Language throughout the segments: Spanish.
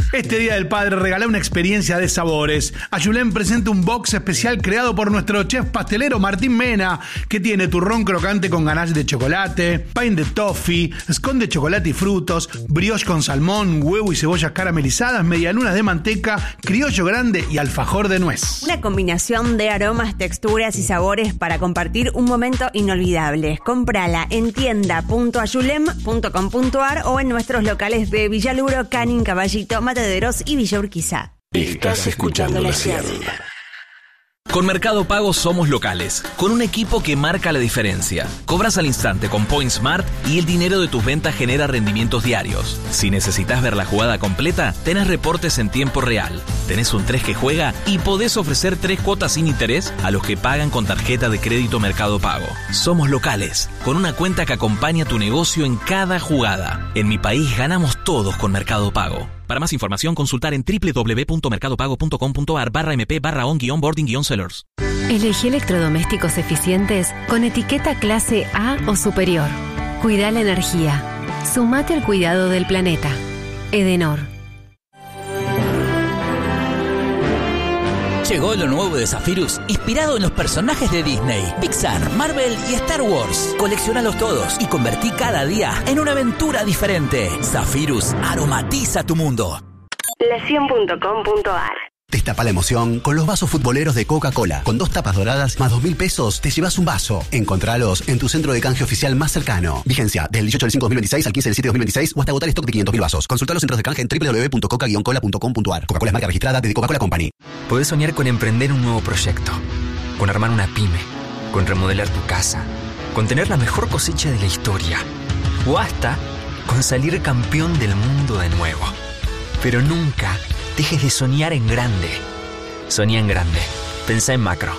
Este Día del Padre regala una experiencia de sabores. Ayulén presenta un box especial creado por nuestro chef pastelero Martín Mena, que tiene turrón crocante con ganache de chocolate, pain de toffee, scone de chocolate y frutos, brioche con salmón, huevo y cebollas caramelizadas, medialunas de manteca, criollo grande y alfajor de nuez. Una combinación de aromas, texturas y sabores para compartir un momento inolvidable. Cómprala en tienda.ayulem.com.ar o en nuestros locales de Villaluro, Canning, Caballito, Mataderos y Villa Urquiza. Estás escuchando La 100. Con Mercado Pago somos locales, con un equipo que marca la diferencia. Cobras al instante con Point Smart y el dinero de tus ventas genera rendimientos diarios. Si necesitas ver la jugada completa, tenés reportes en tiempo real. Tenés un 3 que juega y podés ofrecer 3 cuotas sin interés a los que pagan con tarjeta de crédito Mercado Pago. Somos locales, con una cuenta que acompaña tu negocio en cada jugada. En mi país ganamos todos con Mercado Pago. Para más información, consultar en www.mercadopago.com.ar/mp/on-boarding-sellers. Elegí electrodomésticos eficientes con etiqueta clase A o superior. Cuida la energía. Sumate al cuidado del planeta. Edenor. Llegó lo nuevo de Zephyrus, inspirado en los personajes de Disney, Pixar, Marvel y Star Wars. Colecciónalos todos y convertí cada día en una aventura diferente. Zephyrus aromatiza tu mundo. La100.com.ar. Destapa la emoción con los vasos futboleros de Coca-Cola. Con 2 tapas doradas más 2.000 pesos te llevas un vaso. Encontralos en tu centro de canje oficial más cercano. Vigencia del 18 del 5/2026 al 15 del 7/2026 o hasta agotar stock de 500.000 vasos. Consulta los centros de canje en www.coca-cola.com.ar. Coca-Cola es marca registrada de The Coca-Cola Company. Podés soñar con emprender un nuevo proyecto, con armar una pyme, con remodelar tu casa, con tener la mejor cosecha de la historia o hasta con salir campeón del mundo de nuevo. Pero nunca dejes de soñar en grande. Soñá en grande. Pensá en macro.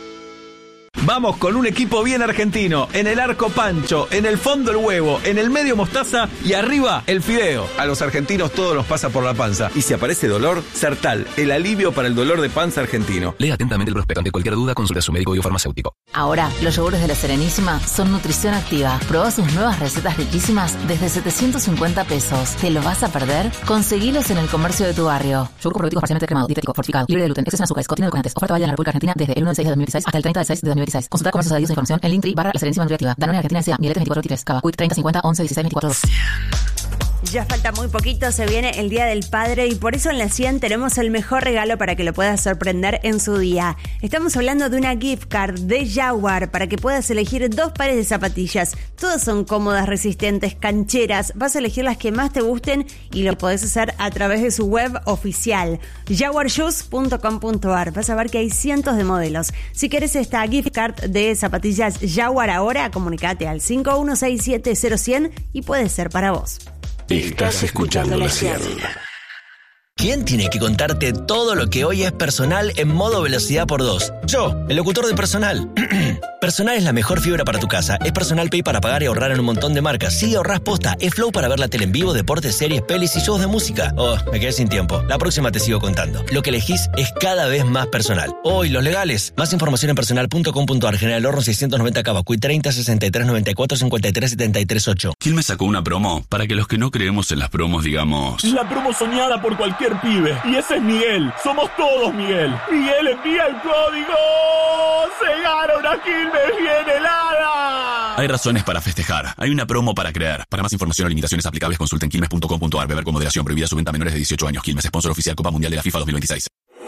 Vamos con un equipo bien argentino. En el arco Pancho, en el fondo el huevo, en el medio mostaza y arriba el fideo. A los argentinos todo nos pasa por la panza. Y si aparece dolor, Sertal, el alivio para el dolor de panza argentino. Lea atentamente el prospecto. Ante cualquier duda, consulte a su médico y farmacéutico. Ahora, los yogures de La Serenísima son nutrición activa. Probá sus nuevas recetas riquísimas desde 750 pesos. ¿Te lo vas a perder? Conseguilos en el comercio de tu barrio. Yogur con probióticos parcialmente cremado, dietético, fortificado, libre de gluten, exceso en azúcares, contiene edulcorantes. Oferta válida en la República Argentina desde el 1 del 6 de 2016 hasta el 30 del 6 de 2016. Consultar comercios adheridos e información en Linktree/La Serenísima Nutriactiva. Danone Argentina S.A. Mieletes 2423. Cava. Quick 30 50 11 16 24 2. Ya falta muy poquito, se viene el Día del Padre y por eso en La 100 tenemos el mejor regalo para que lo puedas sorprender en su día. Estamos hablando de una gift card de Jaguar para que puedas elegir 2 pares de zapatillas. Todas son cómodas, resistentes, cancheras. Vas a elegir las que más te gusten y lo podés hacer a través de su web oficial, jaguarshoes.com.ar. Vas a ver que hay cientos de modelos. Si querés esta gift card de zapatillas Jaguar ahora, comunicate al 51670100 y puede ser para vos. Estás escuchando La 100. ¿Quién tiene que contarte todo lo que hoy es personal en modo velocidad por 2? Yo, el locutor de Personal. Personal es la mejor fibra para tu casa. Es Personal Pay para pagar y ahorrar en un montón de marcas. Sí, ahorrás posta. Es Flow para ver la tele en vivo, deportes, series, pelis y shows de música. Oh, me quedé sin tiempo. La próxima te sigo contando. Lo que elegís es cada vez más personal. Oh, y los legales. Más información en personal.com.ar. General Horno 690 Cava. Cui 30 63 94 53 73 8. Quilmes sacó una promo para que los que no creemos en las promos digamos... La promo soñada por cualquier pibe. Y ese es Miguel. Somos todos Miguel. Miguel, envía el código. ¡Se gana una Quilmes bien helada! Hay razones para festejar. Hay una promo para creer. Para más información o limitaciones aplicables, consulten quilmes.com.ar. Beber con moderación. Prohibida su venta a menores de 18 años. Quilmes, sponsor oficial Copa Mundial de la FIFA 2026.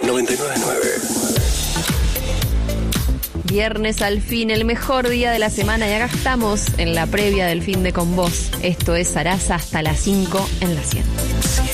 99.9. Viernes al fin, el mejor día de la semana, y acá estamos en la previa del fin de Con Vos. Esto es Sarasa hasta las 5 en La 100.